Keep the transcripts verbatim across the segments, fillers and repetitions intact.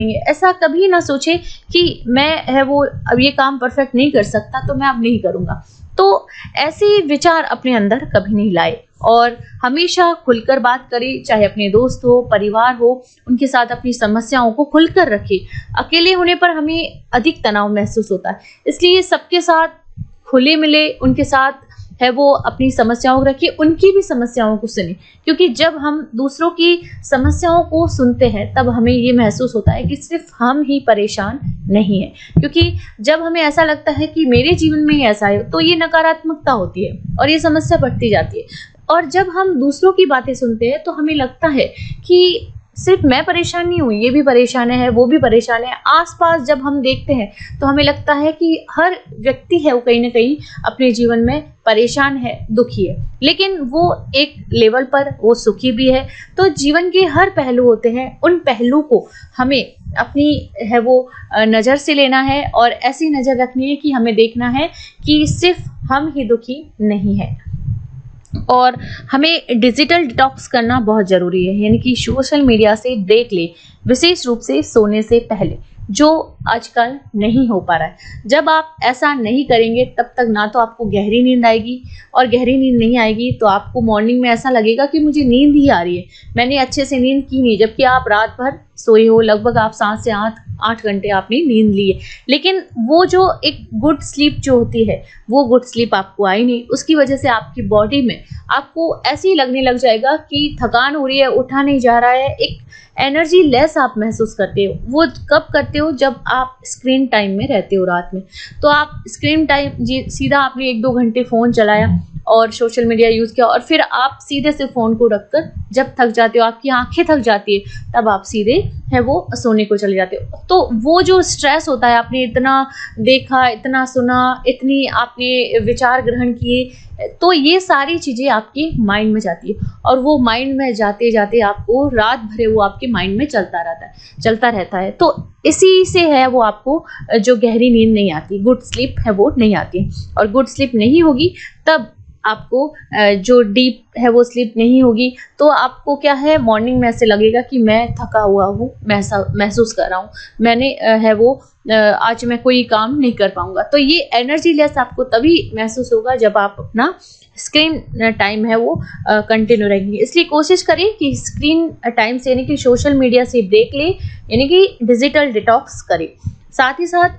ऐसा कभी ना सोचे कि मैं है वो अब ये काम परफेक्ट नहीं कर सकता तो मैं अब नहीं करूँगा। तो ऐसे विचार अपने अंदर कभी नहीं लाए और हमेशा खुलकर बात करें, चाहे अपने दोस्त हो, परिवार हो, उनके साथ अपनी समस्याओं को खुलकर रखें। अकेले होने पर हमें अधिक तनाव महसूस होता है, इसलिए सबके साथ खुले मिले, उनके साथ है वो अपनी समस्याओं को रखिए, उनकी भी समस्याओं को सुने, क्योंकि जब हम दूसरों की समस्याओं को सुनते हैं तब हमें ये महसूस होता है कि सिर्फ हम ही परेशान नहीं है। क्योंकि जब हमें ऐसा लगता है कि मेरे जीवन में ही ऐसा है तो ये नकारात्मकता होती है और ये समस्या बढ़ती जाती है। और जब हम दूसरों की बातें सुनते हैं तो हमें लगता है कि सिर्फ मैं परेशान नहीं हूँ, ये भी परेशान है, वो भी परेशान है। आसपास जब हम देखते हैं तो हमें लगता है कि हर व्यक्ति है वो कहीं ना कहीं अपने जीवन में परेशान है, दुखी है, लेकिन वो एक लेवल पर वो सुखी भी है। तो जीवन के हर पहलू होते हैं, उन पहलू को हमें अपनी है वो नज़र से लेना है और ऐसी नज़र रखनी है कि हमें देखना है कि सिर्फ हम ही दुखी नहीं है। और हमें डिजिटल डिटॉक्स करना बहुत ज़रूरी है, यानी कि सोशल मीडिया से ब्रेक ले, विशेष रूप से सोने से पहले, जो आजकल नहीं हो पा रहा है। जब आप ऐसा नहीं करेंगे तब तक ना तो आपको गहरी नींद आएगी, और गहरी नींद नहीं आएगी तो आपको मॉर्निंग में ऐसा लगेगा कि मुझे नींद ही आ रही है, मैंने अच्छे से नींद की नहीं, जबकि आप रात भर सोए हो, लगभग आप सात से आठ आठ घंटे आपने नींद ली है, लेकिन वो जो एक गुड स्लीप जो होती है वो गुड स्लीप आपको आई नहीं। उसकी वजह से आपकी बॉडी में आपको ऐसे ही लगने लग जाएगा कि थकान हो रही है, उठा नहीं जा रहा है, एक एनर्जी लेस आप महसूस करते हो। वो कब करते हो? जब आप स्क्रीन टाइम में रहते हो रात में। तो आप स्क्रीन टाइम जी सीधा आपने एक दो घंटे फ़ोन चलाया और सोशल मीडिया यूज़ किया, और फिर आप सीधे से फ़ोन को रखकर जब थक जाते हो, आपकी आंखें थक जाती है, तब आप सीधे है वो सोने को चले जाते हो। तो वो जो स्ट्रेस होता है, आपने इतना देखा, इतना सुना, इतनी आपने विचार ग्रहण किए, तो ये सारी चीज़ें आपके माइंड में जाती है, और वो माइंड में जाते जाते आपको रात भर वो आपके माइंड में चलता रहता है चलता रहता है तो इसी से है वो आपको जो गहरी नींद नहीं आती, गुड स्लीप है वो नहीं आती। और गुड स्लीप नहीं होगी तब आपको जो डीप है वो स्लीप नहीं होगी, तो आपको क्या है, मॉर्निंग में ऐसे लगेगा कि मैं थका हुआ हूँ, महसूस कर रहा हूँ, मैंने है वो आज मैं कोई काम नहीं कर पाऊंगा। तो ये एनर्जी लेस आपको तभी महसूस होगा जब आप अपना स्क्रीन टाइम है वो कंटिन्यू रहेंगे। इसलिए कोशिश करें कि स्क्रीन टाइम से, यानी कि सोशल मीडिया से ब्रेक लें, यानी कि डिजिटल डिटॉक्स करें। साथ ही साथ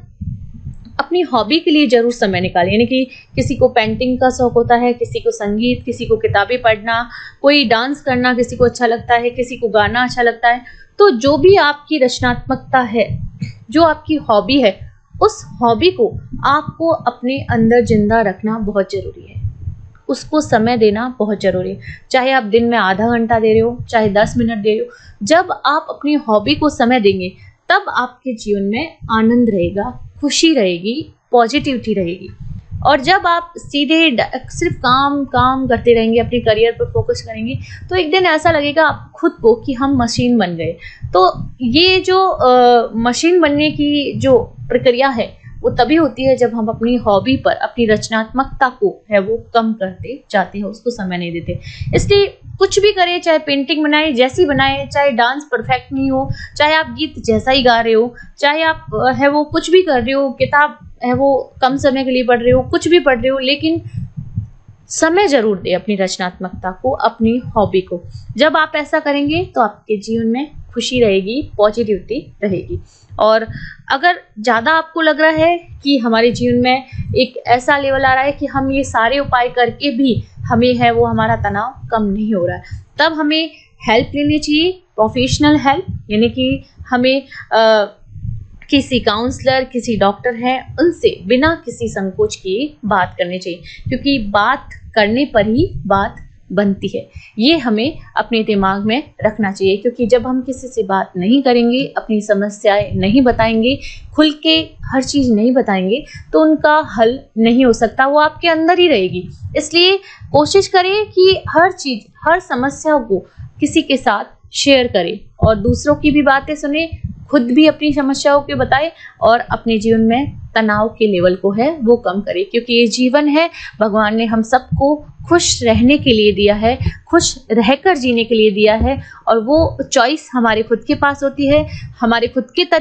अपनी हॉबी के लिए जरूर समय निकालें, यानी कि किसी को पेंटिंग का शौक होता है, किसी को संगीत, किसी को किताबें पढ़ना, कोई डांस करना किसी को अच्छा लगता है, किसी को गाना अच्छा लगता है। तो जो भी आपकी रचनात्मकता है, जो आपकी हॉबी है, उस हॉबी को आपको अपने अंदर जिंदा रखना बहुत ज़रूरी है, उसको समय देना बहुत ज़रूरी है। चाहे आप दिन में आधा घंटा दे रहे हो, चाहे दस मिनट दे रहे हो, जब आप अपनी हॉबी को समय देंगे तब आपके जीवन में आनंद रहेगा, खुशी रहेगी, पॉजिटिविटी रहेगी। और जब आप सीधे सिर्फ काम काम करते रहेंगे, अपने करियर पर फोकस करेंगे, तो एक दिन ऐसा लगेगा आप खुद को कि हम मशीन बन गए। तो ये जो आ, मशीन बनने की जो प्रक्रिया है वो तभी होती है जब हम अपनी हॉबी पर, अपनी रचनात्मकता को है वो कम करते जाते हैं, उसको समय नहीं देते। इसलिए कुछ भी करें, चाहे पेंटिंग बनाए जैसी बनाए, चाहे डांस परफेक्ट नहीं हो, चाहे आप गीत जैसा ही गा रहे हो, चाहे आप है वो कुछ भी कर रहे हो, किताब है वो कम समय के लिए पढ़ रहे हो, कुछ भी पढ़ रहे हो, लेकिन समय जरूर दे अपनी रचनात्मकता को, अपनी हॉबी को। जब आप ऐसा करेंगे तो आपके जीवन में खुशी रहेगी, पॉजिटिविटी रहेगी। और अगर ज़्यादा आपको लग रहा है कि हमारे जीवन में एक ऐसा लेवल आ रहा है कि हम ये सारे उपाय करके भी हमें है वो हमारा तनाव कम नहीं हो रहा है, तब हमें हेल्प लेनी चाहिए, प्रोफेशनल हेल्प, यानी कि हमें आ, किसी काउंसलर, किसी डॉक्टर हैं, उनसे बिना किसी संकोच किए बात करनी चाहिए, क्योंकि बात करने पर ही बात बनती है। ये हमें अपने दिमाग में रखना चाहिए, क्योंकि जब हम किसी से बात नहीं करेंगे, अपनी समस्याएं नहीं बताएंगे, खुल के हर चीज़ नहीं बताएंगे, तो उनका हल नहीं हो सकता, वो आपके अंदर ही रहेगी। इसलिए कोशिश करें कि हर चीज़, हर समस्या को किसी के साथ शेयर करें और दूसरों की भी बातें सुने, खुद भी अपनी समस्याओं के बताए और अपने जीवन में तनाव के लेवल को है वो कम करे, क्योंकि ये जीवन है, भगवान ने हम सबको खुश रहने के लिए दिया है, खुश रहकर जीने के लिए दिया है और वो चॉइस हमारे खुद के पास होती है, हमारे खुद के